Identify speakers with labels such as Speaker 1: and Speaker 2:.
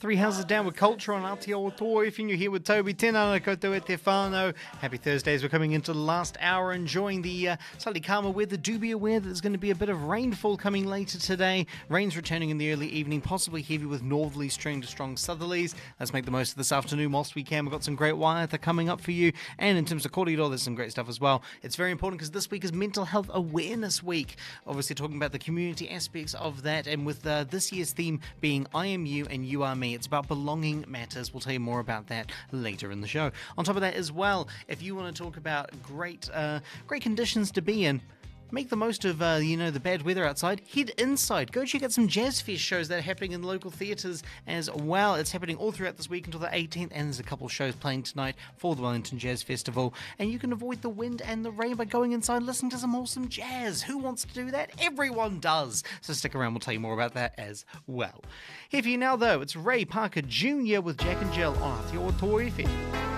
Speaker 1: Three Houses Down with Culture on Aotearoa if you're here with Toby. Tēnā koutou e te whānau. Happy Thursdays. We're coming into the last hour, enjoying the slightly calmer weather. Do be aware that there's going to be a bit of rainfall coming later today. Rain's returning in the early evening, possibly heavy with northerlies turning to strong southerlies. Let's make the most of this afternoon whilst we can. We've got some great waiata coming up for you. And in terms of kōrero, there's some great stuff as well. It's very important because this week is Mental Health Awareness Week. Obviously talking about the community aspects of that, and with this year's theme being I am you and you are me. It's about belonging matters. We'll tell you more about that later in the show. On top of that as well, if you want to talk about great conditions to be in, make the most of, the bad weather outside. Head inside. Go check out some Jazz Fest shows that are happening in local theatres as well. It's happening all throughout this week until the 18th, and there's a couple of shows playing tonight for the Wellington Jazz Festival. And you can avoid the wind and the rain by going inside and listening to some awesome jazz. Who wants to do that? Everyone does. So stick around. We'll tell you more about that as well. Here for you now, though, it's Ray Parker Jr. with Jack and Jill on Aotearoa FM.